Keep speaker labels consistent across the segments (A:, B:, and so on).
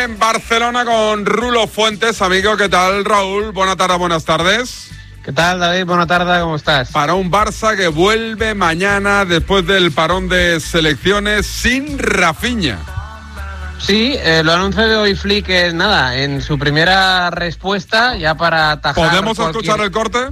A: En Barcelona con Rulo Fuentes, amigo, ¿qué tal, Raúl? Buenas tardes, buenas tardes.
B: ¿Qué tal, David? Buenas tardes, ¿cómo estás?
A: Para un Barça que vuelve mañana después del parón de selecciones sin Rafinha.
B: Sí, lo anunció de hoy Flick, nada, en su primera respuesta, ya para atajar...
A: ¿Podemos escuchar el corte?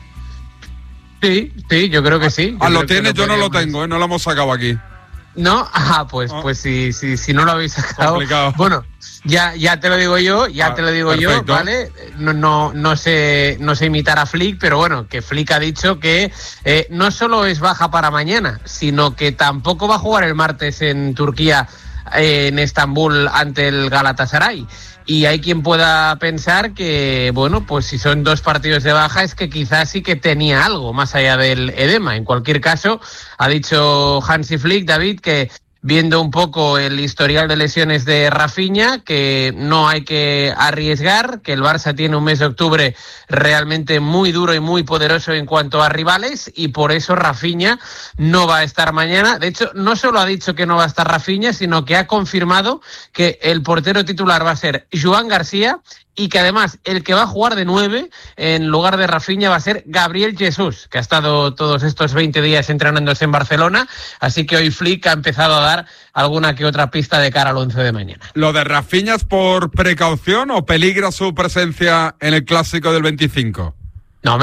B: Sí, yo creo que sí.
A: Lo tienes, yo no lo tengo, no lo hemos sacado aquí.
B: ¿No? Pues si no lo habéis sacado...
A: Complicado.
B: Bueno, ya te lo digo yo, perfecto. Yo, ¿vale? No sé imitar a Flick, pero bueno, que Flick ha dicho que no solo es baja para mañana, sino que tampoco va a jugar el martes en Turquía, en Estambul, ante el Galatasaray. Y hay quien pueda pensar que, bueno, pues si son 2 partidos de baja es que quizás sí que tenía algo más allá del edema. En cualquier caso, ha dicho Hansi Flick, David, que viendo un poco el historial de lesiones de Rafinha, que no hay que arriesgar, que el Barça tiene un mes de octubre realmente muy duro y muy poderoso en cuanto a rivales, y por eso Rafinha no va a estar mañana. De hecho, no solo ha dicho que no va a estar Rafinha, sino que ha confirmado que el portero titular va a ser Joan García, y que además el que va a jugar de 9 en lugar de Rafinha va a ser Gabriel Jesús, que ha estado todos estos 20 días entrenándose en Barcelona, así que hoy Flick ha empezado a dar alguna que otra pista de cara al 11 de mañana.
A: ¿Lo de Rafinha es por precaución o peligra su presencia en el Clásico del 25?
B: No.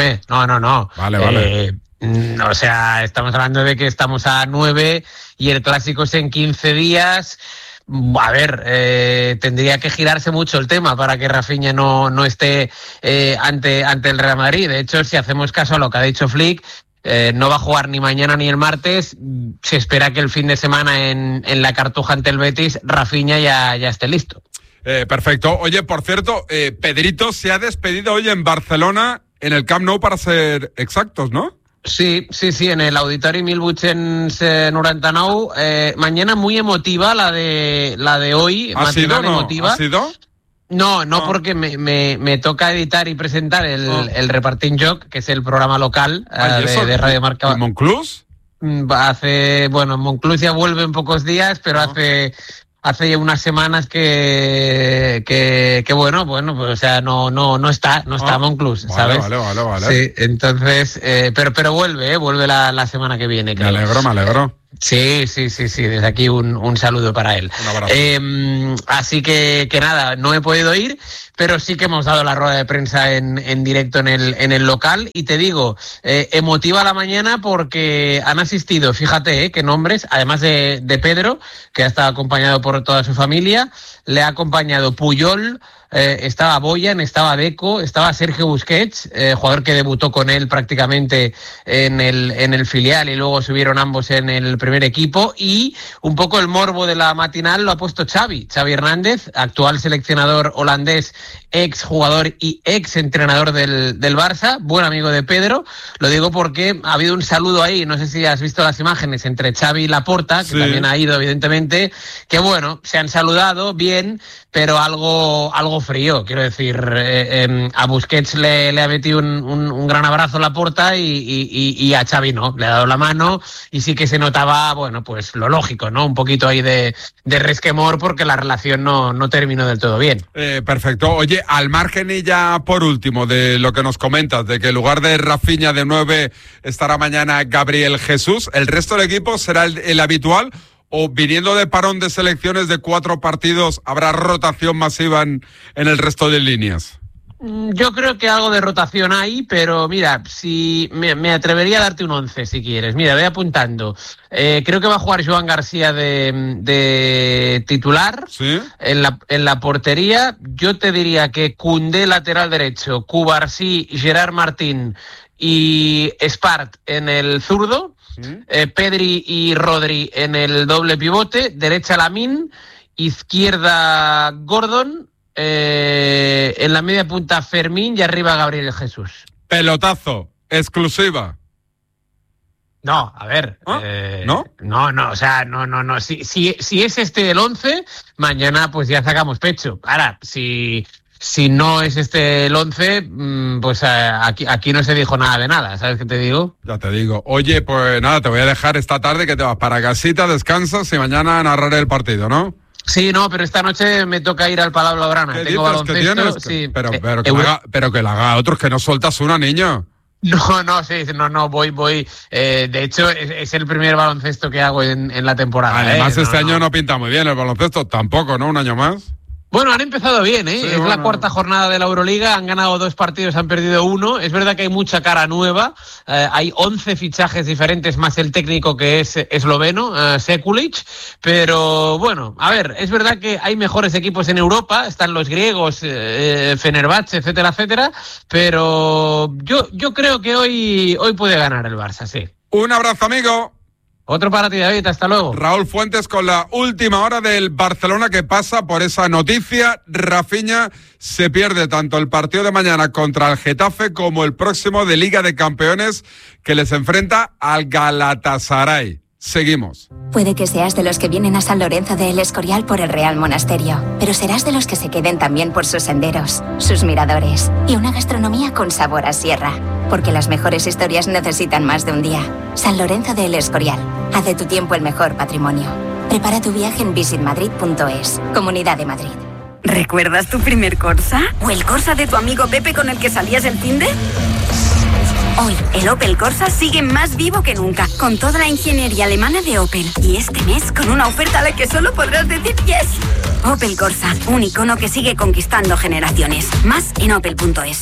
A: Vale.
B: O sea, estamos hablando de que estamos a 9 y el Clásico es en 15 días... A ver, tendría que girarse mucho el tema para que Rafinha no esté ante el Real Madrid. De hecho, si hacemos caso a lo que ha dicho Flick, no va a jugar ni mañana ni el martes. Se espera que el fin de semana en la Cartuja ante el Betis, Rafinha ya esté listo.
A: Perfecto. Oye, por cierto, Pedrito se ha despedido hoy en Barcelona, en el Camp Nou para ser exactos, ¿no?
B: Sí, en el Auditori Milbuchens 99. Mañana muy emotiva la de hoy.
A: ¿Ha sido?
B: Emotiva.
A: ¿Ha sido?
B: No, porque me toca editar y presentar el Repartim Joc, que es el programa local de Radio Marca.
A: ¿Y Monclús?
B: Monclús ya vuelve en pocos días, pero hace unas semanas que bueno, pues, o sea, no está Monclús, ¿sabes?
A: Vale.
B: Sí, entonces, pero vuelve la semana que viene, creo.
A: Me alegro.
B: Sí, desde aquí un saludo para él.
A: Un abrazo.
B: Así que nada, no he podido ir, pero sí que hemos dado la rueda de prensa en directo en el local, y te digo, emotiva la mañana porque han asistido, fíjate, qué nombres, además de Pedro, que ha estado acompañado por toda su familia, le ha acompañado Puyol, estaba Boyan, estaba Deco, estaba Sergio Busquets, jugador que debutó con él prácticamente en el filial y luego subieron ambos en el primer equipo, y un poco el morbo de la matinal lo ha puesto Xavi Hernández, actual seleccionador holandés, ex jugador y ex entrenador del Barça, buen amigo de Pedro. Lo digo porque ha habido un saludo ahí, no sé si has visto las imágenes, entre Xavi y Laporta, que también ha ido evidentemente, que bueno, se han saludado bien, pero algo frío, quiero decir, a Busquets le ha metido un gran abrazo Laporta y a Xavi no, le ha dado la mano, y sí que se notaba, bueno, pues lo lógico, ¿no? Un poquito ahí de resquemor porque la relación no terminó del todo bien.
A: Perfecto. Oye, al margen y ya por último de lo que nos comentas, de que en lugar de Rafinha de 9 estará mañana Gabriel Jesús, ¿el resto del equipo será el habitual? ¿O viniendo de parón de selecciones de 4 partidos habrá rotación masiva en el resto de líneas?
B: Yo creo que algo de rotación hay, pero mira, si me atrevería a darte un 11 si quieres. Mira, voy apuntando. Creo que va a jugar Joan García de titular.
A: ¿Sí?
B: En la portería. Yo te diría que Koundé lateral derecho, Cubarsí, Gerard Martín y Espart en el zurdo. Pedri y Rodri en el doble pivote, derecha Lamine, izquierda Gordon, en la media punta Fermín y arriba Gabriel Jesús.
A: Pelotazo, exclusiva.
B: No, a ver.
A: ¿No?
B: No, o sea, no. Si es este el 11, mañana pues ya sacamos pecho. Ahora, si no es este el 11, pues aquí no se dijo nada de nada, ¿sabes qué te digo?
A: Ya te digo. Oye, pues nada, te voy a dejar esta tarde que te vas para casita, descansas y mañana narraré el partido, ¿no?
B: Sí, no, pero esta noche me toca ir al Palau Blaugrana. Tengo baloncesto. Sí.
A: Pero que la haga otros, que no sueltas una, niño.
B: No, voy. De hecho, es el primer baloncesto que hago en la temporada.
A: Además, año no pinta muy bien el baloncesto, tampoco, ¿no? Un año más.
B: Bueno, han empezado bien, ¿eh?
A: Sí,
B: es la cuarta jornada de la Euroliga, han ganado 2 partidos, han perdido 1. Es verdad que hay mucha cara nueva, hay 11 fichajes diferentes, más el técnico que es esloveno, Sekulic, pero bueno, a ver, es verdad que hay mejores equipos en Europa, están los griegos, Fenerbahce, etcétera, pero yo creo que hoy puede ganar el Barça, sí.
A: Un abrazo, amigo.
B: Otro para ti, David, hasta luego.
A: Raúl Fuentes con la última hora del Barcelona, que pasa por esa noticia. Rafinha se pierde tanto el partido de mañana contra el Getafe como el próximo de Liga de Campeones, que les enfrenta al Galatasaray. Seguimos.
C: Puede que seas de los que vienen a San Lorenzo de El Escorial por el Real Monasterio, pero serás de los que se queden también por sus senderos, sus miradores y una gastronomía con sabor a sierra. Porque las mejores historias necesitan más de un día. San Lorenzo de El Escorial. Haz de tu tiempo el mejor patrimonio. Prepara tu viaje en visitmadrid.es. Comunidad de Madrid.
D: ¿Recuerdas tu primer Corsa? ¿O el Corsa de tu amigo Pepe con el que salías el finde? Hoy, el Opel Corsa sigue más vivo que nunca, con toda la ingeniería alemana de Opel. Y este mes, con una oferta a la que solo podrás decir yes. Opel Corsa, un icono que sigue conquistando generaciones. Más en opel.es.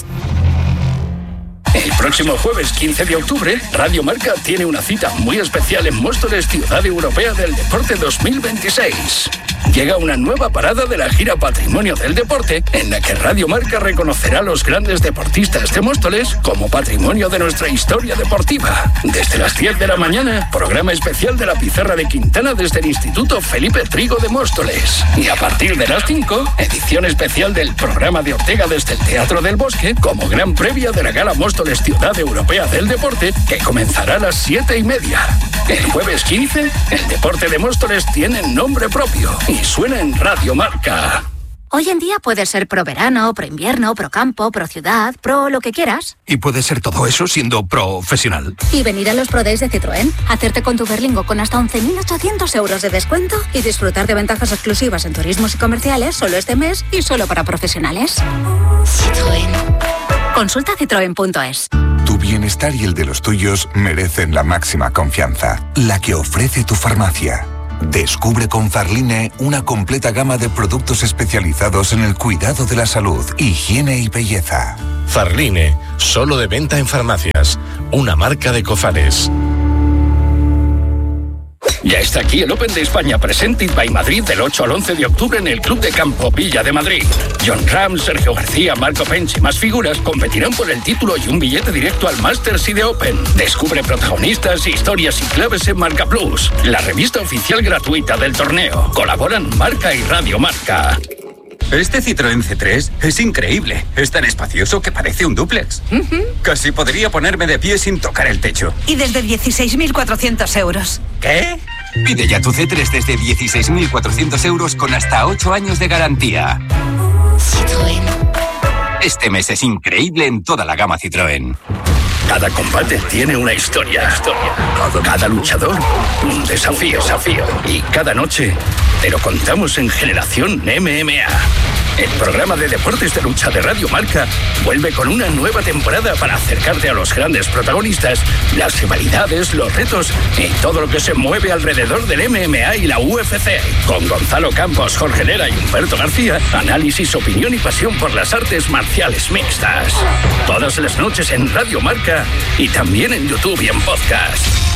E: El próximo jueves 15 de octubre, Radio Marca tiene una cita muy especial en Móstoles, Ciudad Europea del Deporte 2026. Llega una nueva parada de la gira Patrimonio del Deporte, en la que Radio Marca reconocerá a los grandes deportistas de Móstoles como patrimonio de nuestra historia deportiva. Desde las 10 de la mañana, programa especial de la Pizarra de Quintana desde el Instituto Felipe Trigo de Móstoles. Y a partir de las 5, edición especial del programa de Ortega desde el Teatro del Bosque, como gran previa de la Gala Móstoles Ciudad Europea del Deporte, que comenzará a las 7:30. El jueves 15, el deporte de Móstoles tiene nombre propio y suena en Radio Marca.
F: Hoy en día puedes ser pro verano, pro invierno, pro campo, pro ciudad, pro lo que quieras.
G: Y puedes ser todo eso siendo profesional.
F: Y venir a los Pro Days de Citroën, hacerte con tu Berlingo con hasta 11.800 euros de descuento y disfrutar de ventajas exclusivas en turismos y comerciales solo este mes y solo para profesionales. Citroën. Consulta citroen.es.
H: Tu bienestar y el de los tuyos merecen la máxima confianza, la que ofrece tu farmacia. Descubre con Farline una completa gama de productos especializados en el cuidado de la salud, higiene y belleza.
I: Farline, solo de venta en farmacias, una marca de Cofales.
E: Ya está aquí el Open de España Presented by Madrid del 8 al 11 de octubre en el Club de Campo Villa de Madrid. John Ram, Sergio García, Marco Pence y más figuras competirán por el título y un billete directo al Masters y de Open. Descubre protagonistas, historias y claves en Marca Plus, la revista oficial gratuita del torneo. Colaboran Marca y Radio Marca.
J: Este Citroën C3 es increíble. Es tan espacioso que parece un dúplex. Casi podría ponerme de pie sin tocar el techo.
D: Y desde 16.400 euros.
J: ¿Qué?
K: Pide ya tu C3 desde 16.400 euros con hasta 8 años de garantía.
F: Citroën.
K: Este mes es increíble en toda la gama Citroën.
E: Cada combate tiene una historia. Cada luchador, un desafío. Y cada noche te lo contamos en Generación MMA. El programa de deportes de lucha de Radio Marca vuelve con una nueva temporada para acercarte a los grandes protagonistas, las rivalidades, los retos y todo lo que se mueve alrededor del MMA y la UFC. Con Gonzalo Campos, Jorge Lera y Humberto García, análisis, opinión y pasión por las artes marciales mixtas. Todas las noches en Radio Marca y también en YouTube y en podcast.